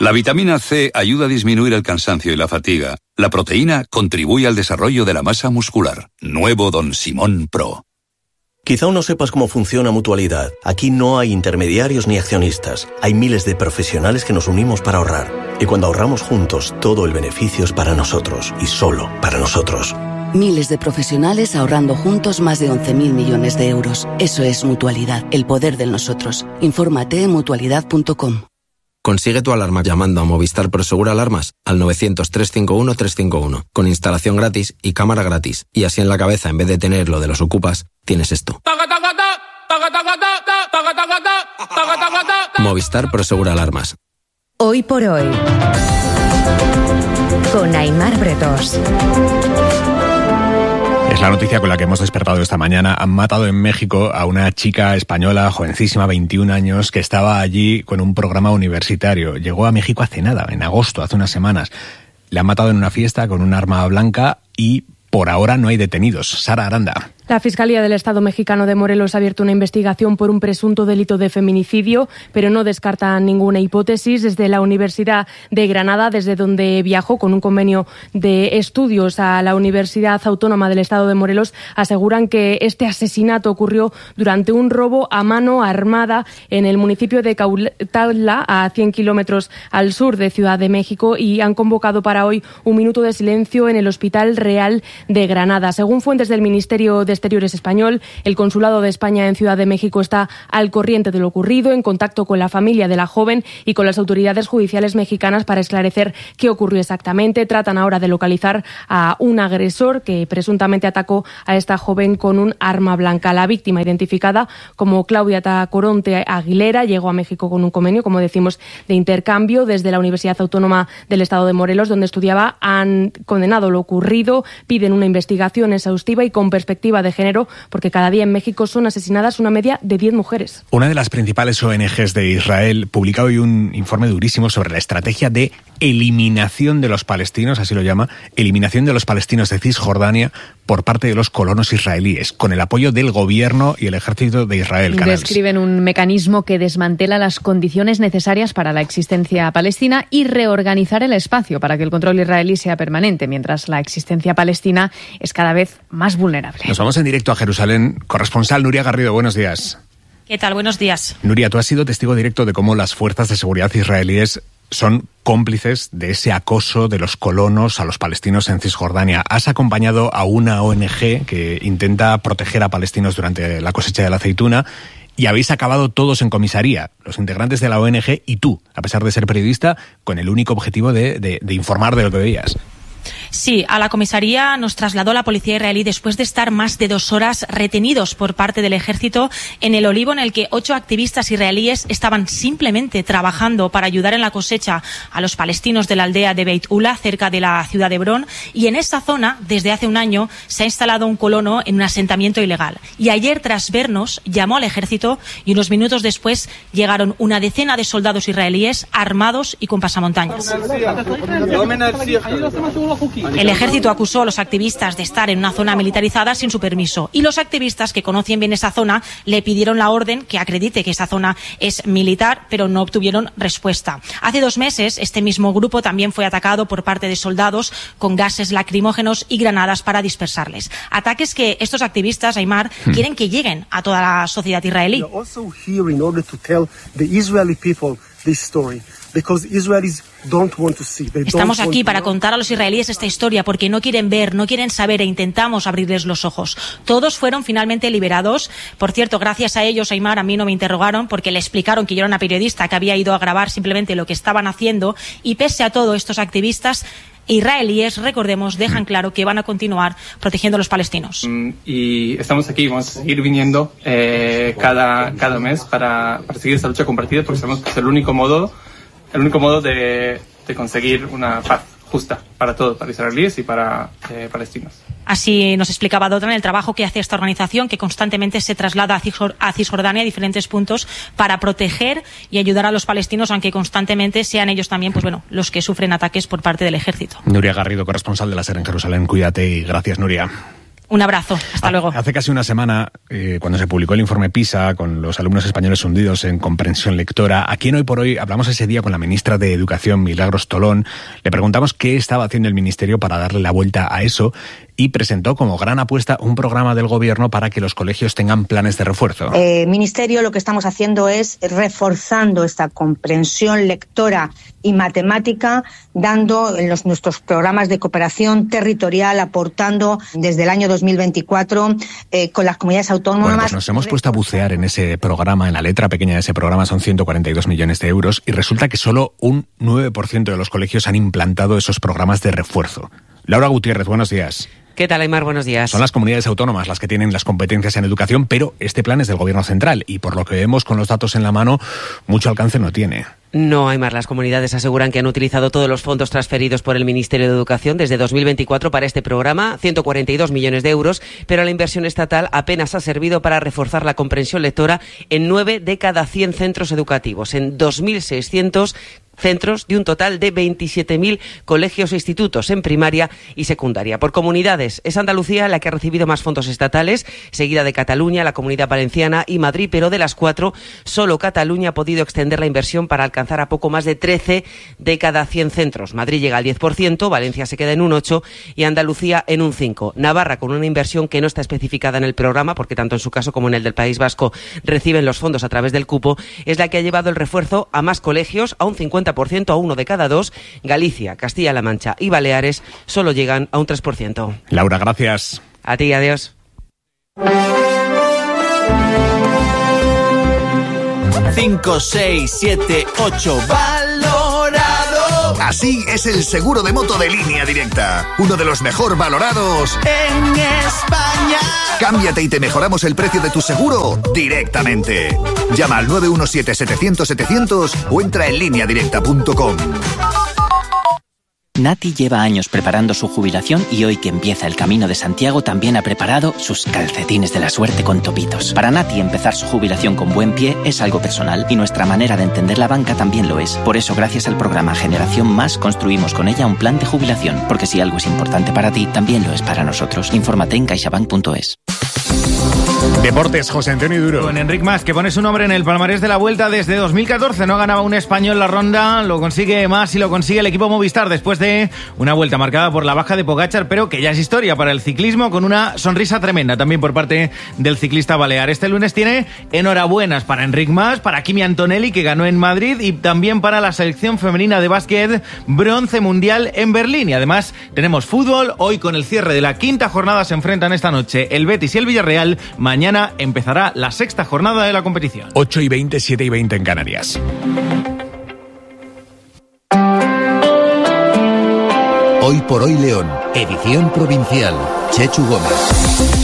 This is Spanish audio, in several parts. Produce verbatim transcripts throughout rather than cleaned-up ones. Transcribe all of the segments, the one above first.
La vitamina C ayuda a disminuir el cansancio y la fatiga. La proteína contribuye al desarrollo de la masa muscular. Nuevo Don Simón Pro. Quizá aún no sepas cómo funciona Mutualidad. Aquí no hay intermediarios ni accionistas. Hay miles de profesionales que nos unimos para ahorrar. Y cuando ahorramos juntos, todo el beneficio es para nosotros. Y solo para nosotros. Miles de profesionales ahorrando juntos más de once mil millones de euros. Eso es Mutualidad, el poder del nosotros. Infórmate en mutualidad punto com. Consigue tu alarma llamando a Movistar Prosegur Alarmas al novecientos, trescientos cincuenta y uno, trescientos cincuenta y uno, con instalación gratis y cámara gratis. Y así en la cabeza, en vez de tener lo de los ocupas, tienes esto. Movistar Prosegur Alarmas. Hoy por hoy, con Aimar Bretos. Es la noticia con la que hemos despertado esta mañana. Han matado en México a una chica española, jovencísima, veintiún años, que estaba allí con un programa universitario. Llegó a México hace nada, en agosto, hace unas semanas. Le han matado en una fiesta con un arma blanca y por ahora no hay detenidos. Sara Aranda. La Fiscalía del Estado mexicano de Morelos ha abierto una investigación por un presunto delito de feminicidio, pero no descarta ninguna hipótesis. Desde la Universidad de Granada, desde donde viajó con un convenio de estudios a la Universidad Autónoma del Estado de Morelos, aseguran que este asesinato ocurrió durante un robo a mano armada en el municipio de Cuautla, a cien kilómetros al sur de Ciudad de México, y han convocado para hoy un minuto de silencio en el Hospital Real de Granada. Según fuentes del Ministerio de Exteriores español, el Consulado de España en Ciudad de México está al corriente de lo ocurrido, en contacto con la familia de la joven y con las autoridades judiciales mexicanas para esclarecer qué ocurrió exactamente. Tratan ahora de localizar a un agresor que presuntamente atacó a esta joven con un arma blanca. La víctima, identificada como Claudia Tacoronte Aguilera, llegó a México con un convenio, como decimos, de intercambio. Desde la Universidad Autónoma del Estado de Morelos, donde estudiaba, han condenado lo ocurrido, piden una investigación exhaustiva y con perspectiva de género, porque cada día en México son asesinadas una media de diez mujeres. Una de las principales O N Ges de Israel publica hoy un informe durísimo sobre la estrategia de eliminación de los palestinos, así lo llama, eliminación de los palestinos de Cisjordania por parte de los colonos israelíes, con el apoyo del gobierno y el ejército de Israel. Canals. Describen un mecanismo que desmantela las condiciones necesarias para la existencia palestina y reorganizar el espacio para que el control israelí sea permanente, mientras la existencia palestina es cada vez más vulnerable. Nos vamos en directo a Jerusalén. Corresponsal Nuria Garrido, buenos días. ¿Qué tal? Buenos días. Nuria, tú has sido testigo directo de cómo las fuerzas de seguridad israelíes son cómplices de ese acoso de los colonos a los palestinos en Cisjordania. Has acompañado a una O N Ge que intenta proteger a palestinos durante la cosecha de la aceituna y habéis acabado todos en comisaría, los integrantes de la O N Ge y tú, a pesar de ser periodista, con el único objetivo de, de, de informar de lo que veías. Sí, a la comisaría nos trasladó la policía israelí después de estar más de dos horas retenidos por parte del ejército en el olivo en el que ocho activistas israelíes estaban simplemente trabajando para ayudar en la cosecha a los palestinos de la aldea de Beit Ula, cerca de la ciudad de Hebrón. Y en esa zona, desde hace un año, se ha instalado un colono en un asentamiento ilegal. Y ayer, tras vernos, llamó al ejército y unos minutos después llegaron una decena de soldados israelíes armados y con pasamontañas. El ejército acusó a los activistas de estar en una zona militarizada sin su permiso y los activistas que conocen bien esa zona le pidieron la orden que acredite que esa zona es militar, pero no obtuvieron respuesta. Hace dos meses este mismo grupo también fue atacado por parte de soldados con gases lacrimógenos y granadas para dispersarles. Ataques que estos activistas, Aimar, hmm. quieren que lleguen a toda la sociedad israelí. Estamos aquí para contar a los israelíes esta historia porque no quieren ver, no quieren saber e intentamos abrirles los ojos. Todos fueron finalmente liberados. Por cierto, gracias a ellos, Aimar, a mí no me interrogaron porque le explicaron que yo era una periodista que había ido a grabar simplemente lo que estaban haciendo y pese a todo estos activistas israelíes, recordemos, dejan claro que van a continuar protegiendo a los palestinos. Y estamos aquí, vamos a seguir viniendo eh, cada, cada mes para, para seguir esta lucha compartida porque sabemos que es el único modo el único modo de, de conseguir una paz justa para todos, para israelíes y para eh, palestinos. Así nos explicaba Dotran el trabajo que hace esta organización, que constantemente se traslada a Cisjordania a diferentes puntos para proteger y ayudar a los palestinos, aunque constantemente sean ellos también, pues bueno, los que sufren ataques por parte del ejército. Nuria Garrido, corresponsal de la SER en Jerusalén. Cuídate y gracias, Nuria. Un abrazo, hasta luego. Hace casi una semana, eh, cuando se publicó el informe PISA, con los alumnos españoles hundidos en comprensión lectora, aquí en Hoy por Hoy hablamos ese día con la ministra de Educación, Milagros Tolón. Le preguntamos qué estaba haciendo el Ministerio para darle la vuelta a eso y presentó como gran apuesta un programa del Gobierno para que los colegios tengan planes de refuerzo. Eh, Ministerio, lo que estamos haciendo es reforzando esta comprensión lectora y matemática, dando en los, nuestros programas de cooperación territorial, aportando desde el año dos mil veinticuatro eh, con las comunidades autónomas. Bueno, pues nos hemos puesto a bucear en ese programa, en la letra pequeña de ese programa son ciento cuarenta y dos millones de euros y resulta que solo un nueve por ciento de los colegios han implantado esos programas de refuerzo. Laura Gutiérrez, buenos días. ¿Qué tal, Aymar? Buenos días. Son las comunidades autónomas las que tienen las competencias en educación, pero este plan es del Gobierno central y por lo que vemos con los datos en la mano, mucho alcance no tiene. No, Aymar, las comunidades aseguran que han utilizado todos los fondos transferidos por el Ministerio de Educación desde dos mil veinticuatro para este programa, ciento cuarenta y dos millones de euros, pero la inversión estatal apenas ha servido para reforzar la comprensión lectora en nueve de cada cien centros educativos, en dos mil seiscientos centros de un total de veintisiete mil colegios e institutos en primaria y secundaria. Por comunidades, es Andalucía la que ha recibido más fondos estatales, seguida de Cataluña, la Comunidad Valenciana y Madrid, pero de las cuatro, solo Cataluña ha podido extender la inversión para alcanzar a poco más de trece de cada cien centros. Madrid llega al diez por ciento, Valencia se queda en un ocho por ciento y Andalucía en un cinco por ciento. Navarra, con una inversión que no está especificada en el programa, porque tanto en su caso como en el del País Vasco reciben los fondos a través del cupo, es la que ha llevado el refuerzo a más colegios, a un cincuenta por ciento, a uno de cada dos. Galicia, Castilla-La Mancha y Baleares solo llegan a un tres por ciento. Laura, gracias. A ti, adiós. cinco, seis, siete, ocho, valorado. Así es el seguro de moto de Línea Directa, uno de los mejor valorados en España. Cámbiate y te mejoramos el precio de tu seguro directamente. Llama al nueve uno siete, setecientos, setecientos o entra en línea directa punto com. Nati lleva años preparando su jubilación y hoy que empieza el Camino de Santiago también ha preparado sus calcetines de la suerte con topitos. Para Nati empezar su jubilación con buen pie es algo personal y nuestra manera de entender la banca también lo es. Por eso, gracias al programa Generación Más, construimos con ella un plan de jubilación. Porque si algo es importante para ti, también lo es para nosotros. Infórmate en caixabank punto es. Deportes, José Antonio Duro. Con Enric Mas, que pone su nombre en el palmarés de la Vuelta desde dos mil catorce. No ganaba un español la ronda, lo consigue Mas y lo consigue el equipo Movistar después de una vuelta marcada por la baja de Pogačar, pero que ya es historia para el ciclismo, con una sonrisa tremenda también por parte del ciclista balear. Este lunes tiene enhorabuenas para Enric Mas, para Kimi Antonelli, que ganó en Madrid, y también para la selección femenina de básquet, bronce mundial en Berlín. Y además tenemos fútbol. Hoy, con el cierre de la quinta jornada, se enfrentan esta noche el Betis y el Villarreal. Mañana empezará la sexta jornada de la competición. ocho y veinte, siete y veinte en Canarias. Hoy por Hoy León, edición provincial. Chechu Gómez.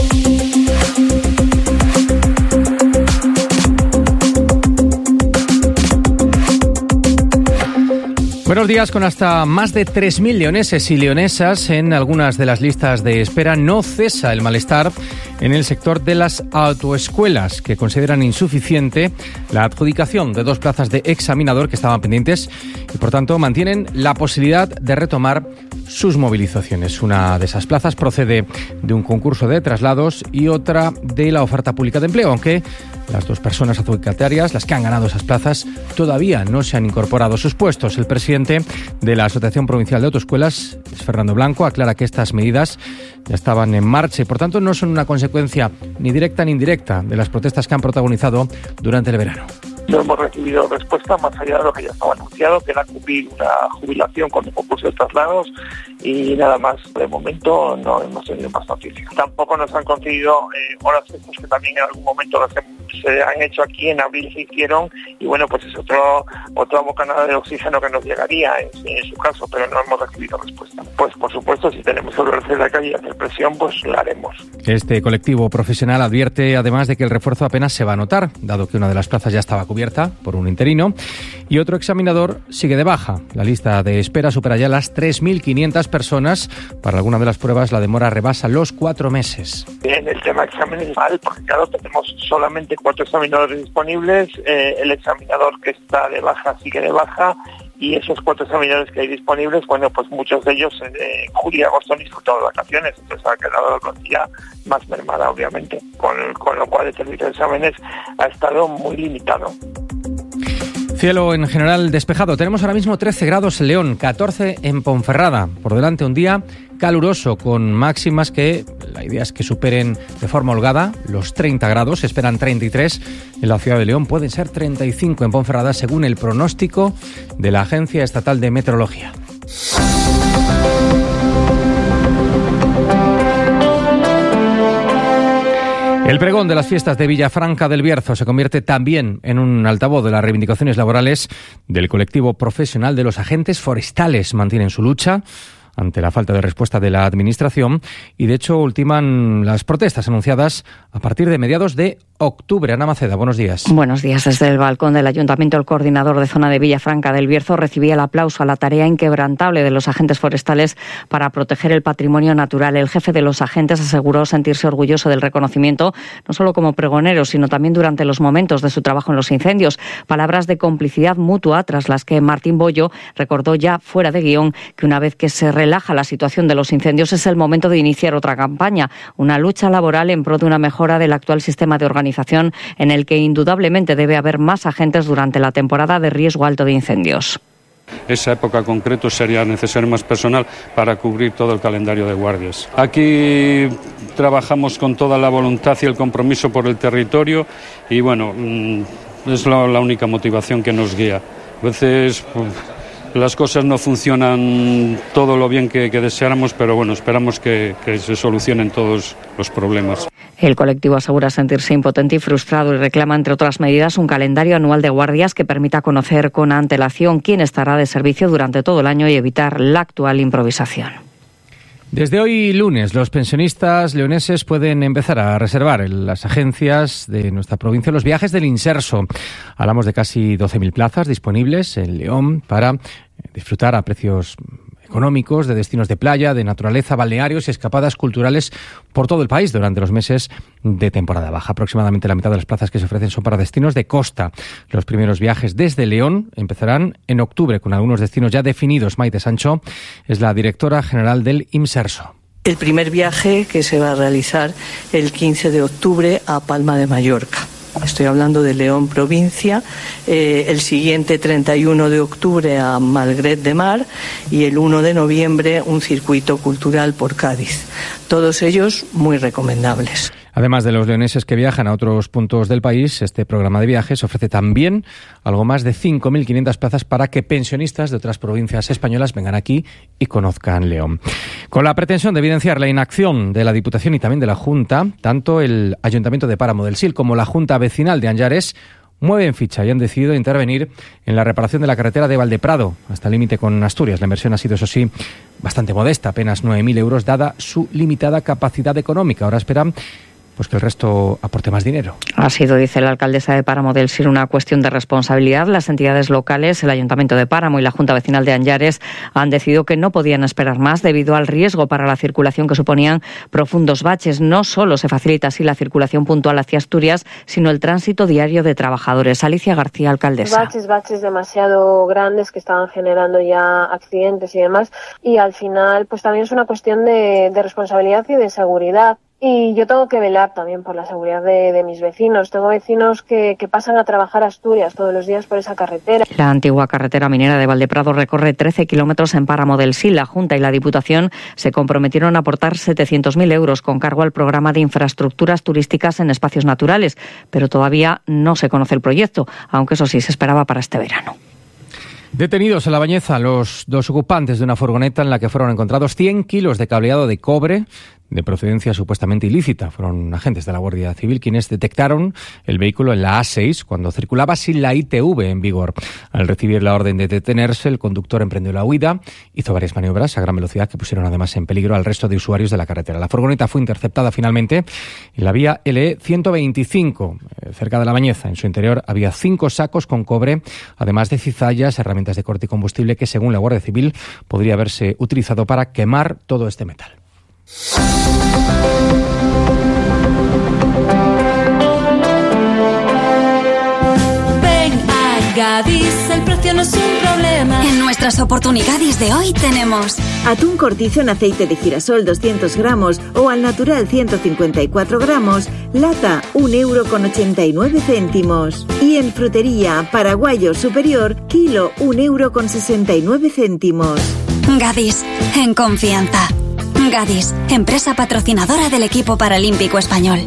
Buenos días. Con hasta más de tres mil leoneses y leonesas en algunas de las listas de espera, no cesa el malestar en el sector de las autoescuelas, que consideran insuficiente la adjudicación de dos plazas de examinador que estaban pendientes y, por tanto, mantienen la posibilidad de retomar sus movilizaciones. Una de esas plazas procede de un concurso de traslados y otra de la oferta pública de empleo, aunque las dos personas adjudicatarias, las que han ganado esas plazas, todavía no se han incorporado a sus puestos. El presidente de la Asociación Provincial de Autoescuelas, Fernando Blanco, aclara que estas medidas ya estaban en marcha y, por tanto, no son una consecuencia ni directa ni indirecta de las protestas que han protagonizado durante el verano. No hemos recibido respuesta más allá de lo que ya estaba anunciado, que era cumplir una jubilación con el concurso de traslados, y nada más. De momento no hemos tenido más noticias. Tampoco nos han concedido eh, horas extras, que también en algún momento las he, se han hecho aquí, en abril se hicieron, y bueno, pues es otro otra bocanada de oxígeno que nos llegaría en, en su caso, pero no hemos recibido respuesta. Pues por supuesto, si tenemos que volver a la calle y hacer presión, pues la haremos. Este colectivo profesional advierte además de que el refuerzo apenas se va a notar, dado que una de las plazas ya estaba cubierta por un interino y otro examinador sigue de baja. La lista de espera supera ya las tres mil quinientas personas. Para alguna de las pruebas la demora rebasa los cuatro meses. En el tema exámenes mal, porque claro, tenemos solamente cuatro examinadores disponibles, eh, el examinador que está de baja sigue de baja, y esos cuatro examinadores que hay disponibles, bueno, pues muchos de ellos en eh, julio y agosto han disfrutado de vacaciones, entonces ha quedado la plantilla más mermada, obviamente, con, con lo cual el servicio de exámenes ha estado muy limitado. Cielo en general despejado. Tenemos ahora mismo trece grados en León, catorce en Ponferrada. Por delante un día caluroso con máximas que la idea es que superen de forma holgada los treinta grados. Se esperan treinta y tres en la ciudad de León. Pueden ser treinta y cinco en Ponferrada según el pronóstico de la Agencia Estatal de Meteorología. El pregón de las fiestas de Villafranca del Bierzo se convierte también en un altavoz de las reivindicaciones laborales del colectivo profesional de los agentes forestales. Mantienen su lucha ante la falta de respuesta de la Administración y, de hecho, ultiman las protestas anunciadas a partir de mediados de octubre. Ana Maceda, buenos días. Buenos días. Desde el balcón del Ayuntamiento, el coordinador de zona de Villafranca del Bierzo recibía el aplauso a la tarea inquebrantable de los agentes forestales para proteger el patrimonio natural. El jefe de los agentes aseguró sentirse orgulloso del reconocimiento, no solo como pregonero, sino también durante los momentos de su trabajo en los incendios. Palabras de complicidad mutua tras las que Martín Bollo recordó ya fuera de guión que una vez que se relaja la situación de los incendios es el momento de iniciar otra campaña, una lucha laboral en pro de una mejora del actual sistema de organización en el que indudablemente debe haber más agentes durante la temporada de riesgo alto de incendios. Esa época concreto sería necesario más personal para cubrir todo el calendario de guardias. Aquí trabajamos con toda la voluntad y el compromiso por el territorio y bueno, es la, la única motivación que nos guía. A veces pues, las cosas no funcionan todo lo bien que, que deseáramos, pero bueno, esperamos que, que se solucionen todos los problemas. El colectivo asegura sentirse impotente y frustrado y reclama, entre otras medidas, un calendario anual de guardias que permita conocer con antelación quién estará de servicio durante todo el año y evitar la actual improvisación. Desde hoy lunes, los pensionistas leoneses pueden empezar a reservar en las agencias de nuestra provincia los viajes del Inserso. Hablamos de casi doce mil plazas disponibles en León para disfrutar a precios económicos de destinos de playa, de naturaleza, balnearios y escapadas culturales por todo el país durante los meses de temporada baja. Aproximadamente la mitad de las plazas que se ofrecen son para destinos de costa. Los primeros viajes desde León empezarán en octubre con algunos destinos ya definidos. Maite Sancho es la directora general del Inserso. El primer viaje que se va a realizar el quince de octubre a Palma de Mallorca. Estoy hablando de León provincia, eh, el siguiente treinta y uno de octubre a Malgret de Mar y el uno de noviembre un circuito cultural por Cádiz. Todos ellos muy recomendables. Además de los leoneses que viajan a otros puntos del país, este programa de viajes ofrece también algo más de cinco mil quinientas plazas para que pensionistas de otras provincias españolas vengan aquí y conozcan León. Con la pretensión de evidenciar la inacción de la Diputación y también de la Junta, tanto el Ayuntamiento de Páramo del Sil como la Junta Vecinal de Anllares mueven ficha y han decidido intervenir en la reparación de la carretera de Valdeprado, hasta el límite con Asturias. La inversión ha sido, eso sí, bastante modesta, apenas nueve mil euros, dada su limitada capacidad económica. Ahora esperan pues que el resto aporte más dinero. Ha sido, dice la alcaldesa de Páramo del Sil, una cuestión de responsabilidad. Las entidades locales, el Ayuntamiento de Páramo y la Junta Vecinal de Anllares han decidido que no podían esperar más debido al riesgo para la circulación que suponían profundos baches. No solo se facilita así la circulación puntual hacia Asturias, sino el tránsito diario de trabajadores. Alicia García, alcaldesa. Baches, baches demasiado grandes que estaban generando ya accidentes y demás. Y al final, pues también es una cuestión de, de responsabilidad y de seguridad. Y yo tengo que velar también por la seguridad de, de mis vecinos. Tengo vecinos que, que pasan a trabajar a Asturias todos los días por esa carretera. La antigua carretera minera de Valdeprado recorre trece kilómetros en Páramo del Sil. La Junta y la Diputación se comprometieron a aportar setecientos mil euros con cargo al programa de infraestructuras turísticas en espacios naturales, pero todavía no se conoce el proyecto, aunque eso sí se esperaba para este verano. Detenidos en La Bañeza los dos ocupantes de una furgoneta en la que fueron encontrados cien kilos de cableado de cobre de procedencia supuestamente ilícita. Fueron agentes de la Guardia Civil quienes detectaron el vehículo en la A seis cuando circulaba sin la I T V en vigor. Al recibir la orden de detenerse, el conductor emprendió la huida, hizo varias maniobras a gran velocidad que pusieron además en peligro al resto de usuarios de la carretera. La furgoneta fue interceptada finalmente en la vía L E ciento veinticinco, cerca de La Bañeza. En su interior había cinco sacos con cobre, además de cizallas, herramientas de corte y combustible que, según la Guardia Civil, podría haberse utilizado para quemar todo este metal. Ven a Gadis, el precio no es un problema. En nuestras oportunidades de hoy tenemos atún cortizo en aceite de girasol doscientos gramos o al natural ciento cincuenta y cuatro gramos, lata un euro con ochenta y nueve céntimos. Y en frutería, paraguayo superior, kilo un euro con sesenta y nueve céntimos. Gadis, en confianza. Gadis, empresa patrocinadora del equipo paralímpico español.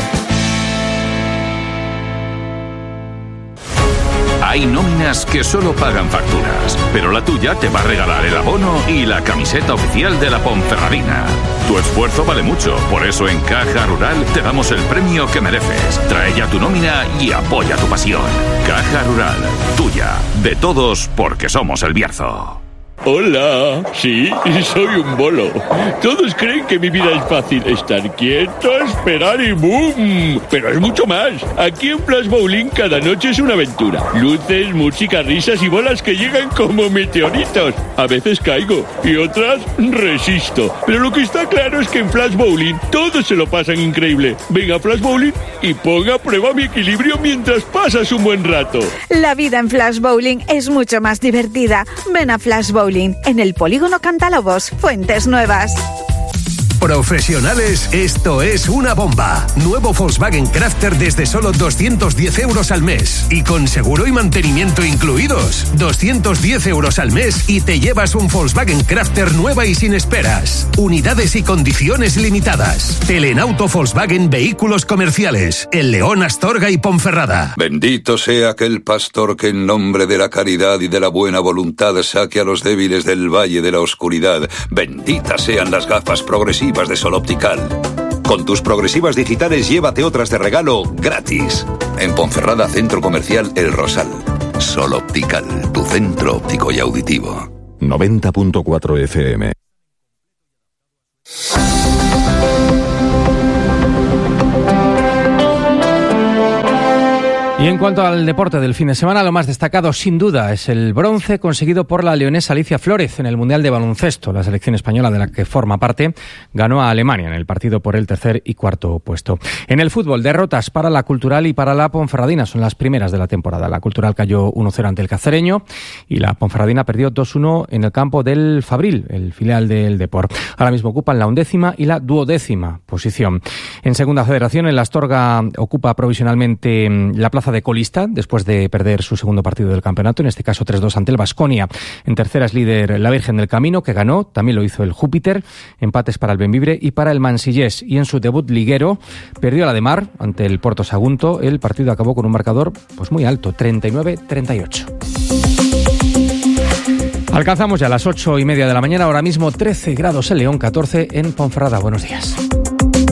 Hay nóminas que solo pagan facturas, pero la tuya te va a regalar el abono y la camiseta oficial de la Ponferradina. Tu esfuerzo vale mucho, por eso en Caja Rural te damos el premio que mereces. Trae ya tu nómina y apoya tu pasión. Caja Rural, tuya, de todos, porque somos el Bierzo. Hola, sí, soy un bolo. Todos creen que mi vida es fácil, estar quieto, esperar y ¡boom! Pero es mucho más. Aquí en Flash Bowling cada noche es una aventura. Luces, música, risas y bolas que llegan como meteoritos. A veces caigo y otras resisto. Pero lo que está claro es que en Flash Bowling todos se lo pasan increíble. Venga a Flash Bowling y ponga a prueba mi equilibrio mientras pasas un buen rato. La vida en Flash Bowling es mucho más divertida. Ven a Flash Bowling en el Polígono Cantalobos, Fuentes Nuevas. Profesionales, esto es una bomba. Nuevo Volkswagen Crafter desde solo doscientos diez euros al mes. Y con seguro y mantenimiento incluidos. doscientos diez euros al mes y te llevas un Volkswagen Crafter nueva y sin esperas. Unidades y condiciones limitadas. Telenauto Volkswagen Vehículos Comerciales. El León, Astorga y Ponferrada. Bendito sea aquel pastor que en nombre de la caridad y de la buena voluntad saque a los débiles del valle de la oscuridad. Benditas sean las gafas progresivas de Sol Optical. Con tus progresivas digitales llévate otras de regalo gratis. En Ponferrada, Centro Comercial El Rosal. Sol Optical, tu centro óptico y auditivo. noventa punto cuatro F M. Y en cuanto al deporte del fin de semana, lo más destacado sin duda es el bronce conseguido por la leonesa Alicia Flórez en el Mundial de Baloncesto. La selección española, de la que forma parte, ganó a Alemania en el partido por el tercer y cuarto puesto. En el fútbol, derrotas para la Cultural y para la Ponferradina, son las primeras de la temporada. La Cultural cayó uno cero ante el Cacereño y la Ponferradina perdió dos uno en el campo del Fabril, el filial del Depor. Ahora mismo ocupan la undécima y la duodécima posición. En segunda federación, el Astorga ocupa provisionalmente la plaza de colista después de perder su segundo partido del campeonato, en este caso tres dos ante el Baskonia. En tercera es líder la Virgen del Camino, que ganó, también lo hizo el Júpiter, empates para el Benvibre y para el Mansillés. Y en su debut liguero perdió la de Mar ante el Porto Sagunto. El partido acabó con un marcador pues muy alto, treinta y nueve a treinta y ocho. Alcanzamos ya las ocho y media de la mañana, ahora mismo trece grados en León, catorce en Ponferrada. Buenos días.